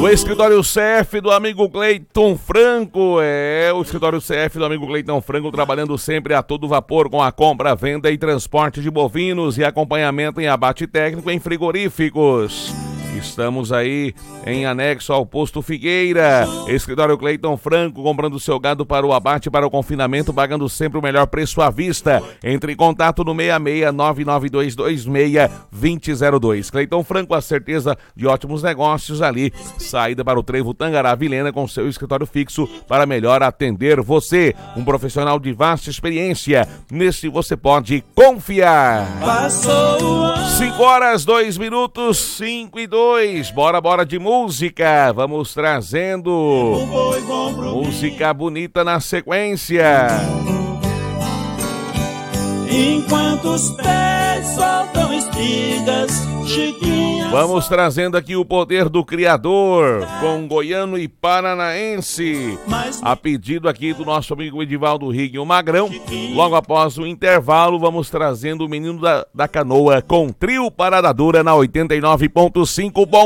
O escritório CF do amigo Cleiton Franco, o escritório CF do amigo Cleiton Franco, trabalhando sempre a todo vapor com a compra, venda e transporte de bovinos e acompanhamento em abate técnico em frigoríficos. Estamos aí em anexo ao posto Figueira. Escritório Cleiton Franco, comprando seu gado para o abate, para o confinamento, pagando sempre o melhor preço à vista. Entre em contato no 66-99226-2002. Cleiton Franco, a certeza de ótimos negócios ali. Saída para o Trevo Tangará Vilhena com seu escritório fixo para melhor atender você. Um profissional de vasta experiência. Nesse você pode confiar. 5 horas, 2 minutos, 5 e 2. Bora de música. Vamos trazendo música bonita na sequência. Enquanto os pés soltam espigas, Chiquinha. Vamos trazendo aqui o poder do Criador com goiano e paranaense. A pedido aqui do nosso amigo Edivaldo Rigg, o Magrão. Logo após o intervalo, vamos trazendo o menino da canoa com Trio Parada Dura na 89.5. Bom